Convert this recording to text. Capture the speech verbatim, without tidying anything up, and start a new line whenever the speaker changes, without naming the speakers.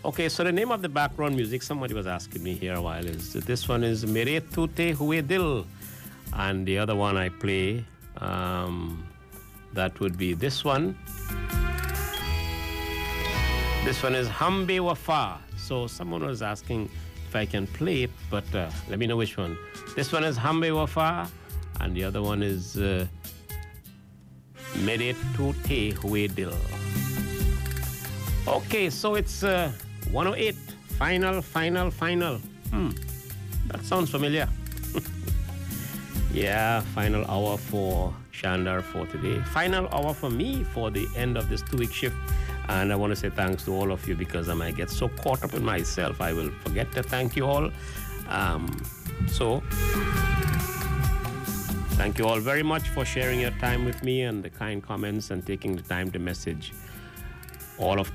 Okay, so the name of the background music, somebody was asking me here a while, is this one is Mere Tute Hue Dil. And the other one I play, um, that would be this one. This one is Hambe Wafa. So someone was asking if I can play it, but uh, let me know which one. This one is Hambe Wafa, and the other one is uh, Mere Tute Hue Dil. Okay, so it's uh, one oh eight. Final, final, final. Hmm, that sounds familiar. Yeah, final hour for Shandar for today. Final hour for me for the end of this two-week shift. And I want to say thanks to all of you because I might get so caught up in myself, I will forget to thank you all. Um, so, thank you all very much for sharing your time with me and the kind comments and taking the time to message all of